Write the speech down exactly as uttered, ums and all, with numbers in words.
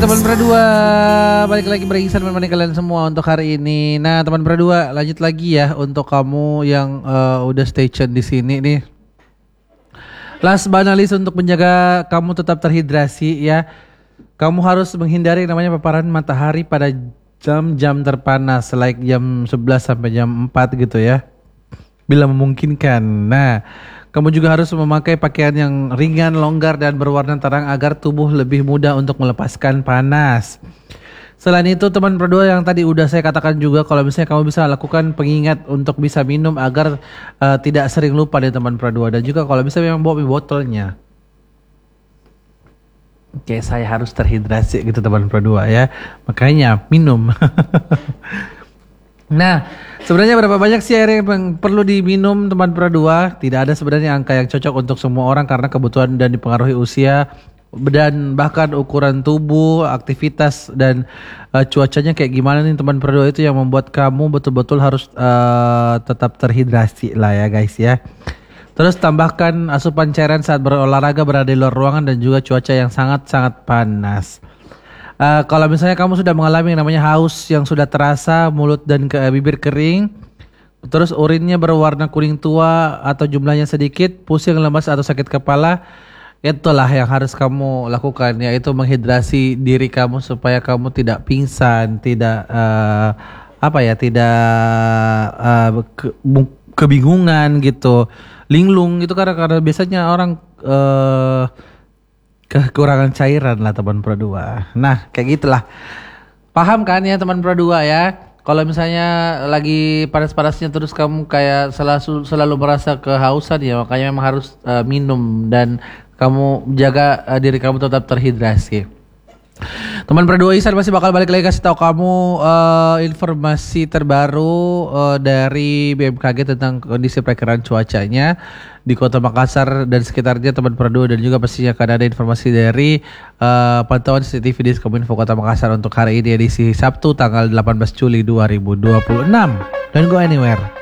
Teman berdua, balik lagi berisan menemani kalian semua untuk hari ini. Nah, teman berdua, lanjut lagi ya untuk kamu yang uh, udah stay tune di sini nih. Last but not least, untuk menjaga kamu tetap terhidrasi ya. Kamu harus menghindari namanya paparan matahari pada jam-jam terpanas, like jam sebelas sampai jam empat gitu ya. Bila memungkinkan. Nah, kamu juga harus memakai pakaian yang ringan, longgar, dan berwarna terang agar tubuh lebih mudah untuk melepaskan panas. Selain itu, teman berdua yang tadi udah saya katakan juga, kalau misalnya kamu bisa lakukan pengingat untuk bisa minum agar uh, tidak sering lupa deh teman berdua. Dan juga kalau bisa memang bawa botolnya. Oke, saya harus terhidrasi gitu teman berdua ya. Makanya minum. Nah, sebenarnya berapa banyak sih air yang perlu diminum teman berdua? Tidak ada sebenarnya angka yang cocok untuk semua orang karena kebutuhan dan dipengaruhi usia dan bahkan ukuran tubuh, aktivitas dan uh, cuacanya kayak gimana nih teman berdua, itu yang membuat kamu betul-betul harus uh, tetap terhidrasi lah ya guys ya. Terus tambahkan asupan cairan saat berolahraga berada di luar ruangan dan juga cuaca yang sangat-sangat panas. Uh, kalau misalnya kamu sudah mengalami yang namanya haus yang sudah terasa, mulut dan ke bibir kering, terus urinnya berwarna kuning tua atau jumlahnya sedikit, pusing, lemas atau sakit kepala, itulah yang harus kamu lakukan, yaitu menghidrasi diri kamu supaya kamu tidak pingsan, tidak uh, apa ya, tidak uh, ke, kebingungan gitu, linglung gitu, karena karena biasanya orang uh, kekurangan cairan lah teman berdua. Nah kayak gitulah. Paham kan ya teman berdua ya. Kalau misalnya lagi panas-panasnya terus kamu kayak selalu selalu merasa kehausan ya, makanya memang harus uh, minum dan kamu jaga uh, diri kamu tetap terhidrasi. Teman berdua, Ihsan masih bakal balik lagi kasih tahu kamu uh, informasi terbaru uh, dari B M K G tentang kondisi perakiraan cuacanya di Kota Makassar dan sekitarnya teman berdua, dan juga pastinya akan ada informasi dari uh, pantauan C C T V di Kominfo Kota Makassar untuk hari ini edisi Sabtu tanggal delapan belas Juli dua ribu dua puluh enam. Don't go anywhere.